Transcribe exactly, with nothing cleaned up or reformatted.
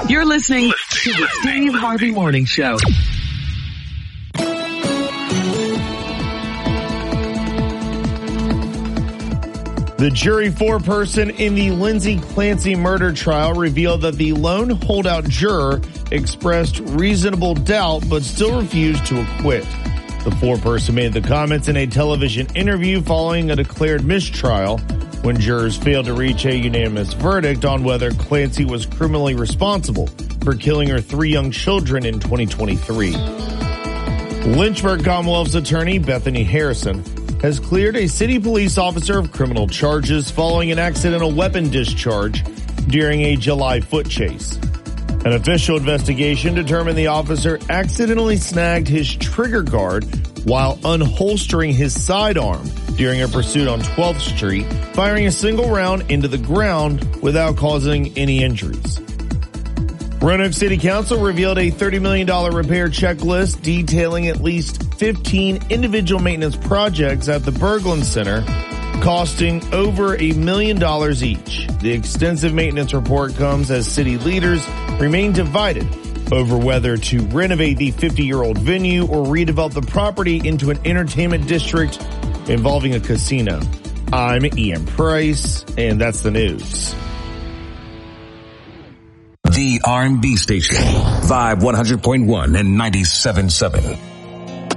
You're listening to the Steve Harvey Morning Show. The jury foreperson in the Lindsay Clancy murder trial revealed that the lone holdout juror expressed reasonable doubt but still refused to acquit. The foreperson made the comments in a television interview following a declared mistrial when jurors failed to reach a unanimous verdict on whether Clancy was criminally responsible for killing her three young children in twenty twenty-three. Lynchburg Commonwealth's attorney, Bethany Harrison, has cleared a city police officer of criminal charges following an accidental weapon discharge during a July foot chase. An official investigation determined the officer accidentally snagged his trigger guard while unholstering his sidearm during a pursuit on twelfth street, firing a single round into the ground without causing any injuries. Roanoke City Council revealed a thirty million dollars repair checklist detailing at least fifteen individual maintenance projects at the Berglund Center, costing over a million dollars each. The extensive maintenance report comes as city leaders remain divided over whether to renovate the fifty-year-old venue or redevelop the property into an entertainment district involving a casino. I'm Ian Price, and that's the news. The R and B station, Vibe one hundred point one and ninety-seven point seven.